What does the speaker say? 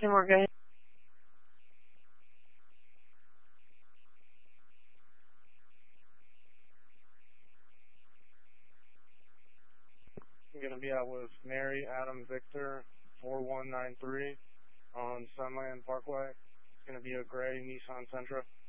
And we're good. I'm going to be out with Mary Adam Victor 4193 on Sunland Parkway. It's going to be a gray Nissan Sentra.